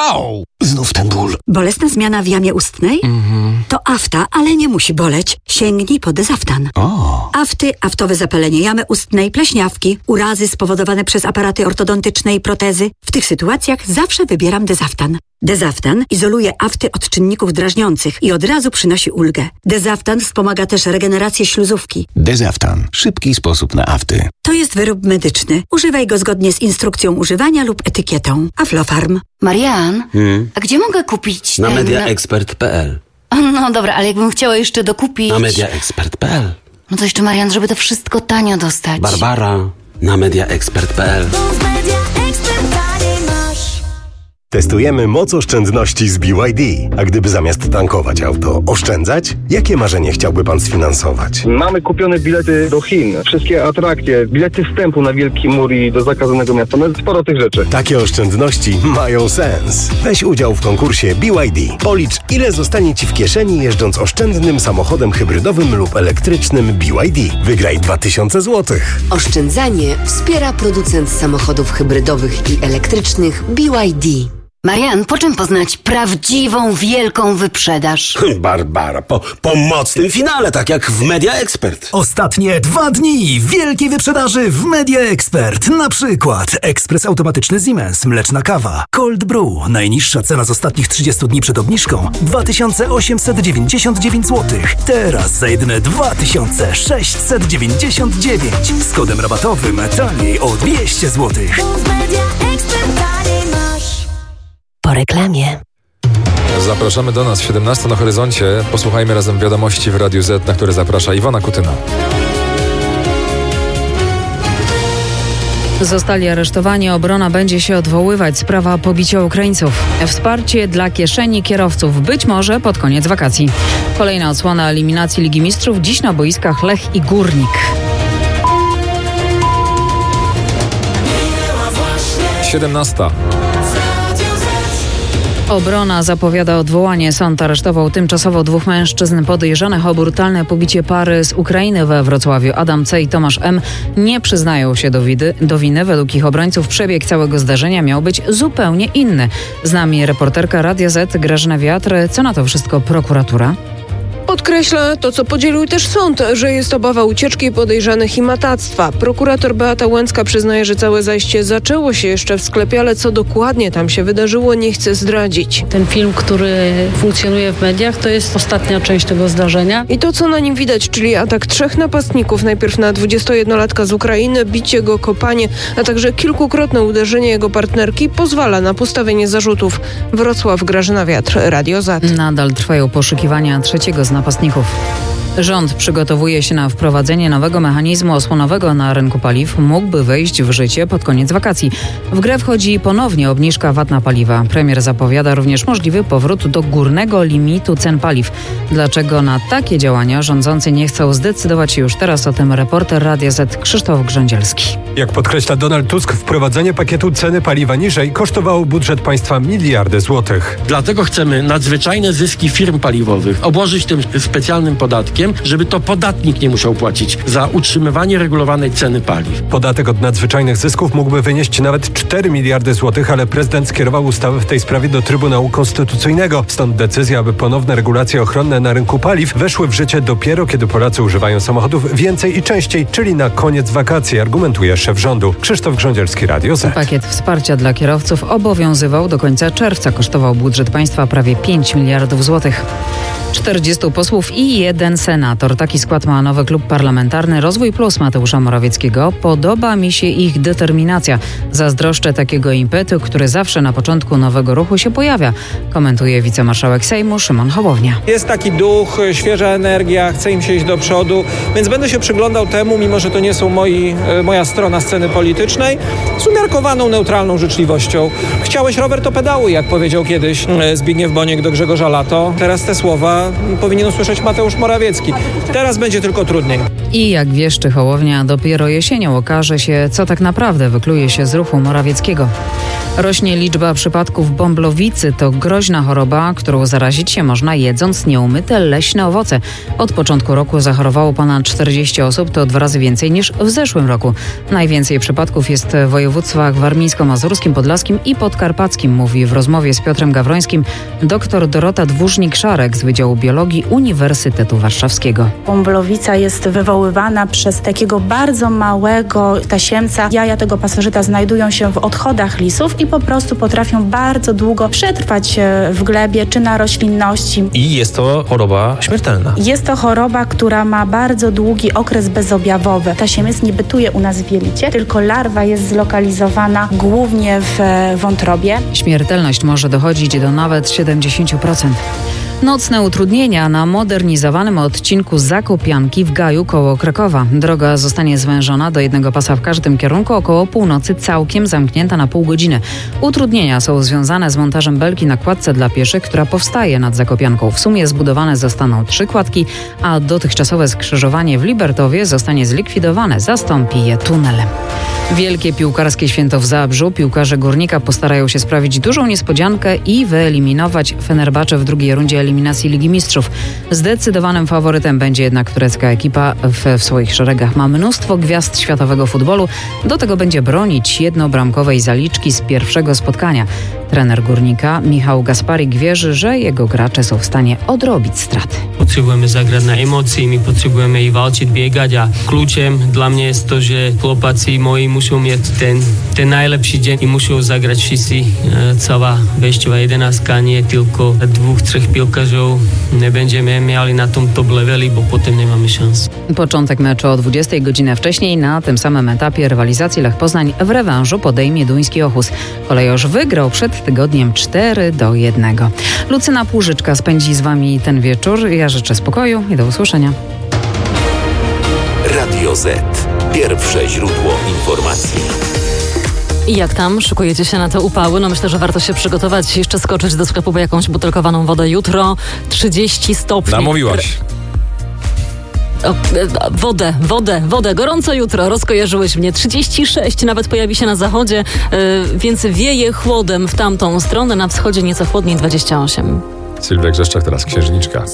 Au! Znów ten ból. Bolesna zmiana w jamie ustnej? To afta, ale nie musi boleć. Sięgnij po Dezaftan. Afty, aftowe zapalenie jamy ustnej, pleśniawki, urazy spowodowane przez aparaty ortodontyczne i protezy. W tych sytuacjach zawsze wybieram Dezaftan. Dezaftan izoluje afty od czynników drażniących i od razu przynosi ulgę. Dezaftan wspomaga też regenerację śluzówki. Dezaftan. Szybki sposób na afty. To jest wyrób medyczny. Używaj go zgodnie z instrukcją używania lub etykietą. Aflofarm. Marian, a gdzie mogę kupić Na ten... mediaexpert.pl. No dobra, ale jakbym chciała jeszcze dokupić... Na mediaexpert.pl. No to jeszcze, Marian, żeby to wszystko tanio dostać. Barbara, na mediaexpert.pl. Testujemy moc oszczędności z BYD. A gdyby zamiast tankować auto oszczędzać? Jakie marzenie chciałby pan sfinansować? Mamy kupione bilety do Chin, wszystkie atrakcje, bilety wstępu na Wielki Mur i do zakazanego miasta, no sporo tych rzeczy. Takie oszczędności mają sens. Weź udział w konkursie BYD. Policz, ile zostanie ci w kieszeni jeżdżąc oszczędnym samochodem hybrydowym lub elektrycznym BYD. Wygraj 2000 zł. Oszczędzanie wspiera producent samochodów hybrydowych i elektrycznych BYD. Marian, po czym poznać prawdziwą, wielką wyprzedaż? Barbara, po mocnym finale, tak jak w Media Expert. Ostatnie 2 dni wielkiej wyprzedaży w Media Expert. Na przykład ekspres automatyczny Siemens, mleczna kawa, Cold Brew. Najniższa cena z ostatnich 30 dni przed obniżką 2899 zł. Teraz za jedyne 2699. Z kodem rabatowym taniej o 200 zł. Po reklamie. Zapraszamy do nas 17 na horyzoncie. Posłuchajmy razem wiadomości w Radiu Z, na które zaprasza Iwona Kutyna. Zostali aresztowani, obrona będzie się odwoływać. Sprawa pobicia Ukraińców. Wsparcie dla kieszeni kierowców, być może pod koniec wakacji. Kolejna odsłona eliminacji Ligi Mistrzów. Dziś na boiskach Lech i Górnik. 17. Obrona zapowiada odwołanie. Sąd aresztował tymczasowo 2 mężczyzn podejrzanych o brutalne pobicie pary z Ukrainy we Wrocławiu. Adam C. i Tomasz M. nie przyznają się do winy. Według ich obrońców przebieg całego zdarzenia miał być zupełnie inny. Z nami reporterka Radia Z Grażyna Wiatr. Co na to wszystko prokuratura? Podkreśla to, co podzielił też sąd, że jest obawa ucieczki podejrzanych i matactwa. Prokurator Beata Łęcka przyznaje, że całe zajście zaczęło się jeszcze w sklepie, ale co dokładnie tam się wydarzyło, nie chce zdradzić. Ten film, który funkcjonuje w mediach, to jest ostatnia część tego zdarzenia. I to, co na nim widać, czyli atak 3 napastników, najpierw na 21-latka z Ukrainy, bicie go, kopanie, a także kilkukrotne uderzenie jego partnerki pozwala na postawienie zarzutów. Wrocław, Grażyna Wiatr, Radio Z. Nadal trwają poszukiwania trzeciego z napastników. Rząd przygotowuje się na wprowadzenie nowego mechanizmu osłonowego na rynku paliw. Mógłby wejść w życie pod koniec wakacji. W grę wchodzi ponownie obniżka VAT na paliwa. Premier zapowiada również możliwy powrót do górnego limitu cen paliw. Dlaczego na takie działania rządzący nie chcą zdecydować się już teraz? O tym reporter Radia Z Krzysztof Grządzielski. Jak podkreśla Donald Tusk, wprowadzenie pakietu ceny paliwa niżej kosztowało budżet państwa miliardy złotych. Dlatego chcemy nadzwyczajne zyski firm paliwowych obłożyć tym specjalnym podatkiem, żeby to podatnik nie musiał płacić za utrzymywanie regulowanej ceny paliw. Podatek od nadzwyczajnych zysków mógłby wynieść nawet 4 miliardy złotych, ale prezydent skierował ustawę w tej sprawie do Trybunału Konstytucyjnego. Stąd decyzja, aby ponowne regulacje ochronne na rynku paliw weszły w życie dopiero, kiedy Polacy używają samochodów więcej i częściej, czyli na koniec wakacji, argumentuje szef rządu. Krzysztof Grządzielski, Radio Z. Pakiet wsparcia dla kierowców obowiązywał do końca czerwca. Kosztował budżet państwa prawie 5 miliardów złotych. 40 posłów i 1 senator. Taki skład ma nowy klub parlamentarny Rozwój Plus Mateusza Morawieckiego. Podoba mi się ich determinacja. Zazdroszczę takiego impetu, który zawsze na początku nowego ruchu się pojawia, komentuje wicemarszałek Sejmu Szymon Hołownia. Jest taki duch, świeża energia, chce im się iść do przodu, więc będę się przyglądał temu, mimo że to nie są moja strona sceny politycznej, z umiarkowaną, neutralną życzliwością. Chciałeś rower, to pedałuj, jak powiedział kiedyś Zbigniew Boniek do Grzegorza Lato. Teraz te słowa powinien usłyszeć Mateusz Morawiecki. Morawiecki. Teraz będzie tylko trudniej. I jak wieszczy Hołownia, dopiero jesienią okaże się, co tak naprawdę wykluje się z ruchu Morawieckiego. Rośnie liczba przypadków bąblowicy. To groźna choroba, którą zarazić się można jedząc nieumyte leśne owoce. Od początku roku zachorowało ponad 40 osób, to 2 razy więcej niż w zeszłym roku. Najwięcej przypadków jest w województwach warmińsko-mazurskim, podlaskim i podkarpackim, mówi w rozmowie z Piotrem Gawrońskim dr Dorota Dwórznik-Szarek z Wydziału Biologii Uniwersytetu Warszawskiego. Bąblowica jest wywoływana przez takiego bardzo małego tasiemca. Jaja tego pasożyta znajdują się w odchodach lisów i po prostu potrafią bardzo długo przetrwać w glebie czy na roślinności. I jest to choroba śmiertelna. Jest to choroba, która ma bardzo długi okres bezobjawowy. Tasiemiec nie bytuje u nas w jelicie, tylko larwa jest zlokalizowana głównie w wątrobie. Śmiertelność może dochodzić do nawet 70%. Nocne utrudnienia na modernizowanym odcinku Zakopianki w Gaju koło Krakowa. Droga zostanie zwężona do jednego pasa w każdym kierunku, około północy całkiem zamknięta na pół godziny. Utrudnienia są związane z montażem belki na kładce dla pieszych, która powstaje nad Zakopianką. W sumie zbudowane zostaną 3 kładki, a dotychczasowe skrzyżowanie w Libertowie zostanie zlikwidowane, zastąpi je tunelem. Wielkie piłkarskie święto w Zabrzu. Piłkarze Górnika postarają się sprawić dużą niespodziankę i wyeliminować Fenerbahce w drugiej rundzie eliminacji Ligi Mistrzów. Zdecydowanym faworytem będzie jednak turecka ekipa. W swoich szeregach ma mnóstwo gwiazd światowego futbolu. Do tego będzie bronić jednobramkowej zaliczki z pierwszego spotkania. Trener Górnika Michał Gasparik wierzy, że jego gracze są w stanie odrobić straty. Potrzebujemy zagrać na emocji, my potrzebujemy i walczyć, biegać, a kluczem dla mnie jest to, że chłopacy moi muszą mieć ten najlepszy dzień i muszą zagrać wszyscy, cała wejściowa 11, nie tylko 2-3 piłkarzy. Nie będziemy mieli na tym top leveli, bo potem nie mamy szans. Początek meczu o 20 godzinę wcześniej. Na tym samym etapie rywalizacji Lech Poznań w rewanżu podejmie duński Ochus. Kolejorz wygrał przed tygodniem 4-1. Lucyna Płużyczka spędzi z wami ten wieczór. Ja życzę spokoju i do usłyszenia. Radio Z. Pierwsze źródło informacji. I jak tam? Szykujecie się na te upały? No myślę, że warto się przygotować, jeszcze skoczyć do sklepu po jakąś butelkowaną wodę. Jutro 30 stopni. Namówiłaś. Wodę. Gorąco jutro. Rozkojarzyłeś mnie. 36 nawet pojawi się na zachodzie, więc wieje chłodem w tamtą stronę. Na wschodzie nieco chłodniej 28. Sylwia Grzeszczak, teraz księżniczka.